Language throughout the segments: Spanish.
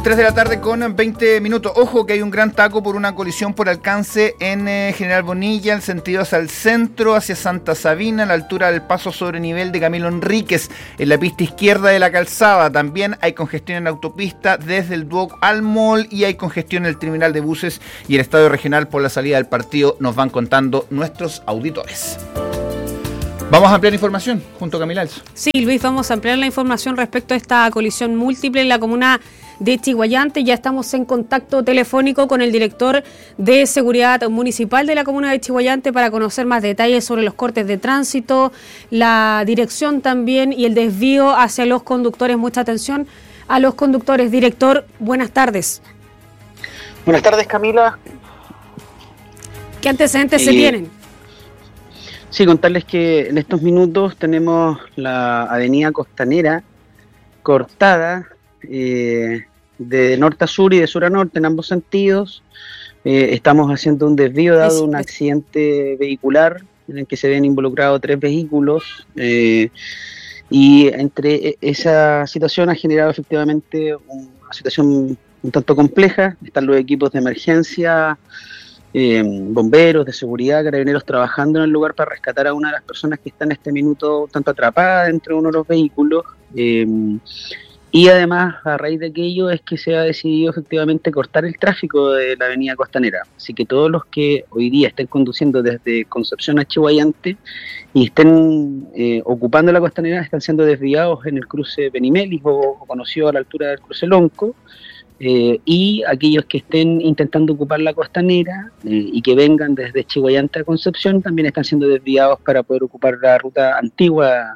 Las 3 de la tarde con 20 minutos. Ojo que hay un gran taco por una colisión por alcance en General Bonilla, en sentido hacia el centro, hacia Santa Sabina, a la altura del paso sobre nivel de Camilo Enríquez, en la pista izquierda de la calzada. También hay congestión en autopista desde el Duoc al Mall y hay congestión en el terminal de buses y el estadio regional por la salida del partido, nos van contando nuestros auditores. Vamos a ampliar información junto a Camila Alzo. Sí, Luis, vamos a ampliar la información respecto a esta colisión múltiple en la comuna de Chiguayante. Ya estamos en contacto telefónico con el director de Seguridad Municipal de la comuna de Chiguayante para conocer más detalles sobre los cortes de tránsito, la dirección también y el desvío hacia los conductores. Mucha atención a los conductores. Director, buenas tardes. Buenas tardes, Camila. ¿Qué antecedentes se tienen? Sí, contarles que en estos minutos tenemos la avenida Costanera cortada de norte a sur y de sur a norte en ambos sentidos. Estamos haciendo un desvío dado un accidente vehicular en el que se ven involucrados 3 vehículos y entre esa situación ha generado efectivamente una situación un tanto compleja. Están los equipos de emergencia, bomberos, de seguridad, carabineros trabajando en el lugar para rescatar a una de las personas que está en este minuto tanto atrapada dentro de uno de los vehículos, y además a raíz de aquello es que se ha decidido efectivamente cortar el tráfico de la avenida Costanera, así que todos los que hoy día estén conduciendo desde Concepción a Chiguayante y estén ocupando la Costanera están siendo desviados en el cruce Benimelis o conocido a la altura del cruce Lonco. Y aquellos que estén intentando ocupar la Costanera y que vengan desde Chiguayante a Concepción también están siendo desviados para poder ocupar la ruta antigua,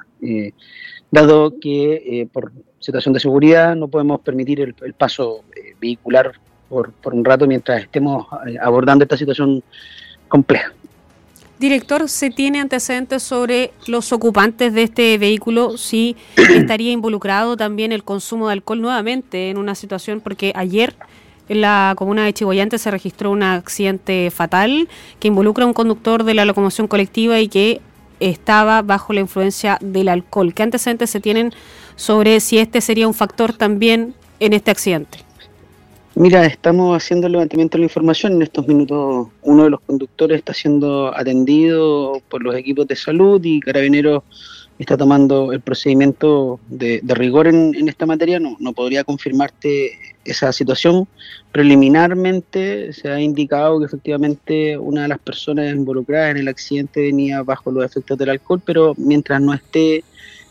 dado que por situación de seguridad no podemos permitir el paso vehicular por un rato mientras estemos abordando esta situación compleja. Director, ¿se tiene antecedentes sobre los ocupantes de este vehículo? ¿Sí estaría involucrado también el consumo de alcohol nuevamente en una situación? Porque ayer en la comuna de Chiguayante se registró un accidente fatal que involucra a un conductor de la locomoción colectiva y que estaba bajo la influencia del alcohol. ¿Qué antecedentes se tienen sobre si este sería un factor también en este accidente? Mira, estamos haciendo el levantamiento de la información. En estos minutos uno de los conductores está siendo atendido por los equipos de salud y Carabineros está tomando el procedimiento de rigor en esta materia. No podría confirmarte esa situación. Preliminarmente se ha indicado que efectivamente una de las personas involucradas en el accidente venía bajo los efectos del alcohol, pero mientras no esté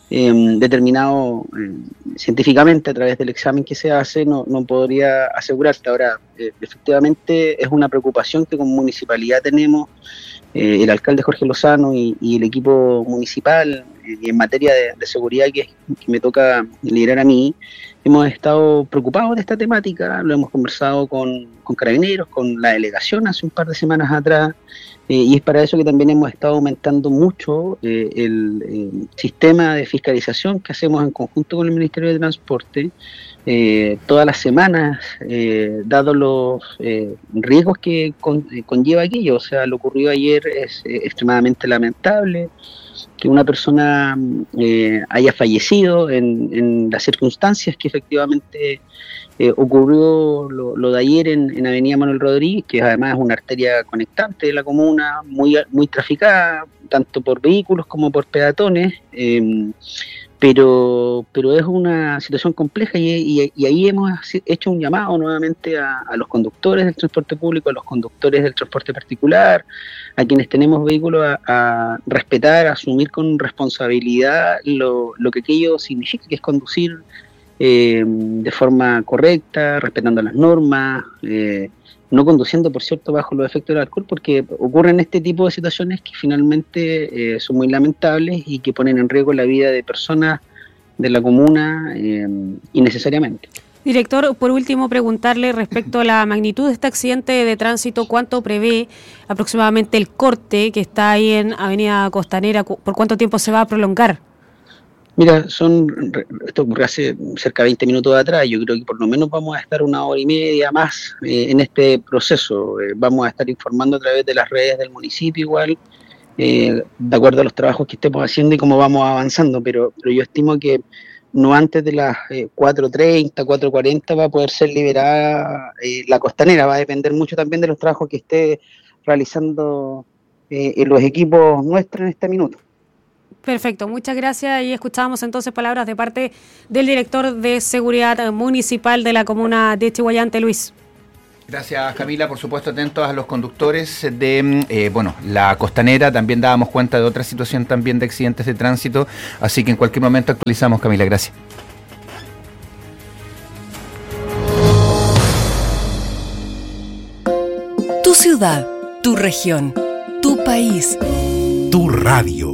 determinado científicamente a través del examen que se hace, no podría asegurarte. Ahora, efectivamente es una preocupación que como municipalidad tenemos, el alcalde Jorge Lozano y el equipo municipal, y en materia de seguridad que me toca liderar a mí, hemos estado preocupados de esta temática. Lo hemos conversado con Carabineros, con la delegación hace un par de semanas atrás, y es para eso que también hemos estado aumentando mucho el sistema de fiscalización que hacemos en conjunto con el Ministerio de Transporte todas las semanas, dado los riesgos que conlleva aquello. O sea, lo ocurrido ayer es extremadamente lamentable, que una persona haya fallecido en las circunstancias que efectivamente ocurrió lo de ayer en Avenida Manuel Rodríguez, que además es una arteria conectante de la comuna, muy traficada, tanto por vehículos como por peatones, pero es una situación compleja y ahí hemos hecho un llamado nuevamente a los conductores del transporte público, a los conductores del transporte particular, a quienes tenemos vehículos a respetar, a asumir con responsabilidad lo que aquello significa, que es conducir de forma correcta, respetando las normas, no conduciendo, por cierto, bajo los efectos del alcohol, porque ocurren este tipo de situaciones que finalmente son muy lamentables y que ponen en riesgo la vida de personas de la comuna innecesariamente. Director, por último, preguntarle respecto a la magnitud de este accidente de tránsito, ¿cuánto prevé aproximadamente el corte que está ahí en Avenida Costanera? ¿Por cuánto tiempo se va a prolongar? Mira, esto ocurrió hace cerca de 20 minutos atrás. Yo creo que por lo menos vamos a estar 1 hora y media más en este proceso. Vamos a estar informando a través de las redes del municipio igual, de acuerdo a los trabajos que estemos haciendo y cómo vamos avanzando, pero yo estimo que no antes de las 4:30, 4:40 va a poder ser liberada la costanera. Va a depender mucho también de los trabajos que esté realizando los equipos nuestros en este minuto. Perfecto, muchas gracias, y escuchábamos entonces palabras de parte del director de Seguridad Municipal de la comuna de Chiguayante, Luis. Gracias, Camila. Por supuesto, atentos a los conductores de la costanera. También dábamos cuenta de otra situación también de accidentes de tránsito, así que en cualquier momento actualizamos, Camila. Gracias. Tu ciudad, tu región, tu país. Tu radio.